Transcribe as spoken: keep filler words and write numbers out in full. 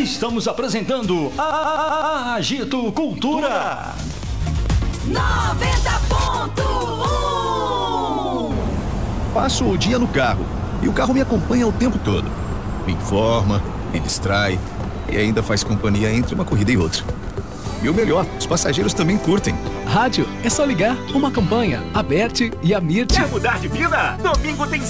Estamos apresentando a Agito Cultura. noventa ponto um. Passo o dia no carro e o carro me acompanha o tempo todo. Me informa, me distrai e ainda faz companhia entre uma corrida e outra. E o melhor, os passageiros também curtem. Rádio, é só ligar, uma campanha, a Bert e a Mirth. Quer mudar de vida? Domingo tem